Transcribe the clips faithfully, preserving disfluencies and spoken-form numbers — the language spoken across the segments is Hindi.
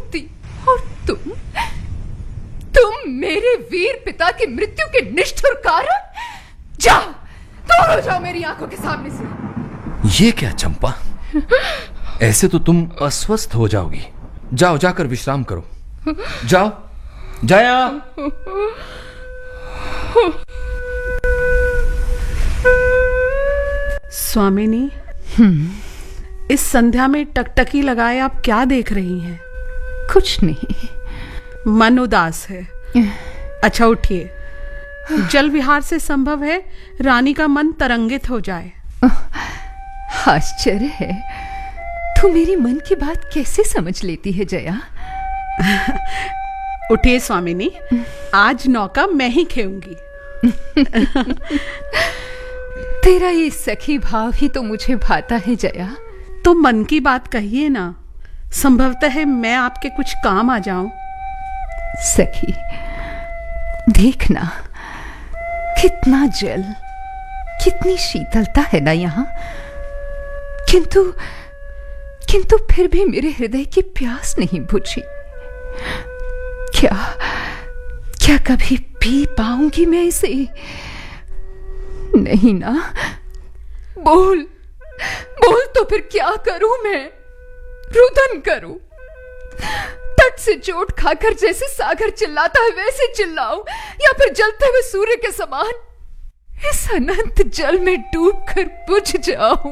मूर्ति, और तुम तुम मेरे वीर पिता की मृत्यु के निष्ठुर कारण। जाओ, दूर हो जाओ मेरी आंखों के सामने से। ये क्या चंपा, ऐसे तो तुम अस्वस्थ हो जाओगी। जाओ, जाकर विश्राम करो। जाओ जया। स्वामिनी, इस संध्या में टकटकी लगाए आप क्या देख रही हैं? कुछ नहीं। मन उदास है। अच्छा उठिए, जल विहार से संभव है रानी का मन तरंगित हो जाए। आश्चर्य है, तू मेरी मन की बात कैसे समझ लेती है जया? उठिए स्वामिनी, आज नौका मैं ही खेऊंगी। तेरा ये सखी भाव ही तो मुझे भाता है जया। तो मन की बात कहिए ना, संभवतः है मैं आपके कुछ काम आ जाऊं। सखी, देखना कितना जल, कितनी शीतलता है ना यहाँ, किंतु किंतु फिर भी मेरे हृदय की प्यास नहीं बुझी। क्या क्या कभी पी पाऊंगी मैं इसे? नहीं ना। बोल बोल तो फिर क्या करूं मैं? रुदन करूं? तट से चोट खाकर जैसे सागर चिल्लाता है वैसे चिल्लाऊं, या फिर जलते हुए सूर्य के समान इस अनंत जल में डूबकर बुझ जाऊं?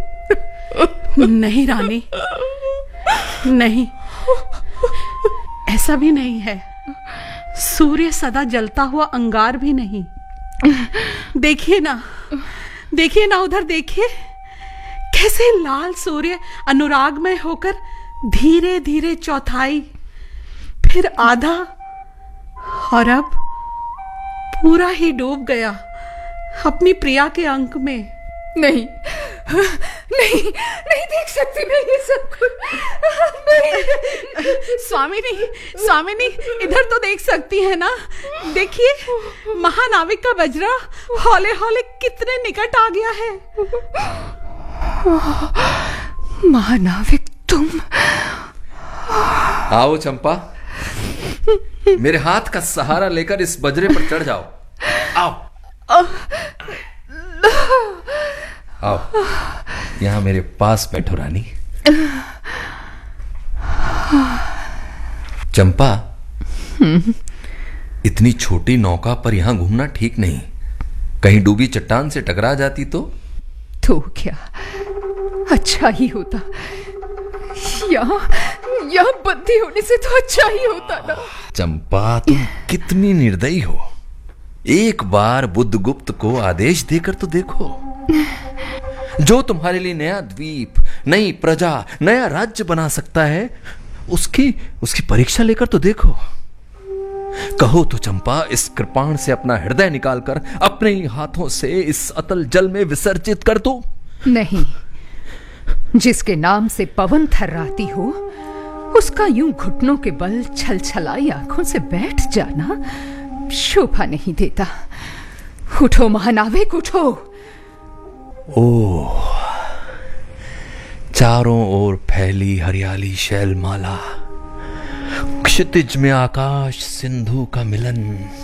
नहीं रानी, नहीं, ऐसा भी नहीं है। सूर्य सदा जलता हुआ अंगार भी नहीं। देखिए ना, देखिए ना, उधर देखिए, कैसे लाल सूर्य अनुरागमय होकर धीरे धीरे चौथाई, फिर आधा, और अब पूरा ही डूब गया अपनी प्रिया के अंक में। नहीं नहीं नहीं देख सकती मैं ये सब कुछ। स्वामिनी, स्वामिनी, इधर तो देख सकती है ना। देखिए, महानाविक का वज्रा हौले हौले कितने निकट आ गया है। महानाविक तुम? आओ चंपा, मेरे हाथ का सहारा लेकर इस बजरे पर चढ़ जाओ। आओ आओ, यहां मेरे पास बैठो रानी। चंपा, इतनी छोटी नौका पर यहां घूमना ठीक नहीं। कहीं डूबी चट्टान से टकरा जाती तो तो क्या अच्छा ही होता। यहाँ यहाँ बंदी होने से तो अच्छा ही होता ना। चंपा, तुम कितनी निर्दयी हो। एक बार बुद्धगुप्त को आदेश देकर तो देखो। जो तुम्हारे लिए नया द्वीप, नई प्रजा, नया राज्य बना सकता है, उसकी उसकी परीक्षा लेकर तो देखो। कहो तो चंपा, इस कृपाण से अपना हृदय निकालकर अपने ही हाथों से इस अतल जल में विसर्जित कर दो। नहीं, जिसके नाम से पवन थर्राती हो, उसका यूं घुटनों के बल छल छलाई आंखों से बैठ जाना शोभा नहीं देता। उठो महानाविक, उठो। ओह, चारों ओर फैली हरियाली शैलमाला, क्षितिज में आकाश सिंधु का मिलन।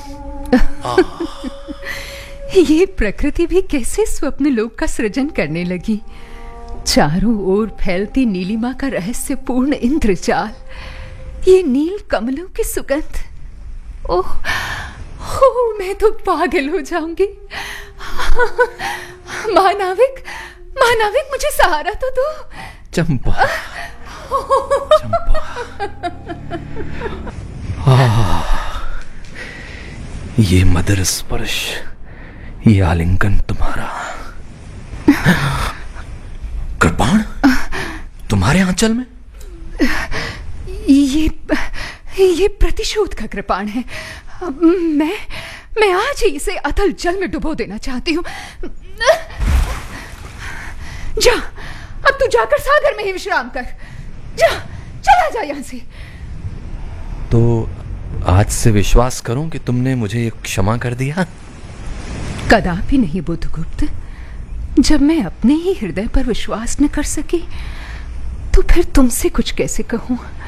ये प्रकृति भी कैसे स्वप्न लोक का सृजन करने लगी। चारों ओर फैलती नीलिमा का रहस्यपूर्ण इंद्रजाल, ये नील कमलों की सुगंध। ओह ओह, मैं तो पागल हो जाऊंगी। महानाविक, महानाविक, मुझे सहारा तो दो। चंपा, चंपा, ये मधुर स्पर्श, ये आलिंगन तुम्हारा। कृपाण, तुम्हारे आंचल में? ये ये प्रतिशोध का कृपाण है। मैं मैं आज ही इसे अतल जल में डुबो देना चाहती हूँ। जा, अब तू जाकर सागर में ही विश्राम कर। जा, चला जा यहां से। तो आज से विश्वास करूं कि तुमने मुझे क्षमा कर दिया? कदापि नहीं बुद्धगुप्त। जब मैं अपने ही हृदय पर विश्वास न कर सकी, तो फिर तुमसे कुछ कैसे कहूं?